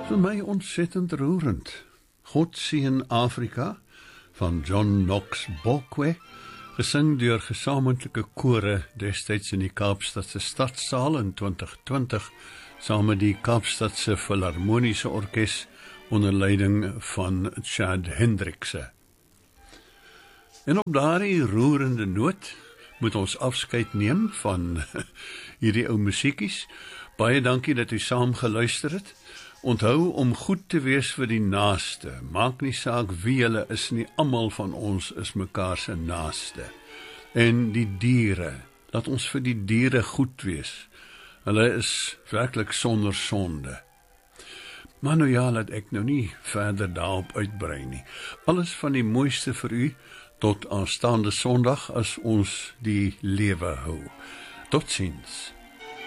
Vir my ontsettend roerend. God seën Afrika van John Knox Bokwe, gesing deur gesamentlike kore destyds in die Kaapstadse Stadsaal in 2020, saam met die Kaapstadse Filharmoniese Orkees onder leiding van Chad Hendrickse. En op daardie roerende noot moet ons afskeid neem van hierdie ou musiekies. Baie dankie dat u saam geluister het. Onthou om goed te wees vir die naaste. Maak nie saak wie hulle is nie, almal van ons is mekaar se naaste. En die diere, laat ons vir die diere goed wees. Hulle is werklik sonder sonde. Maar nou ja, laat ek nou nie verder daarop uitbrei nie. Alles van die mooiste vir u, tot aanstaande Sondag as ons die lewe hou. Totsiens.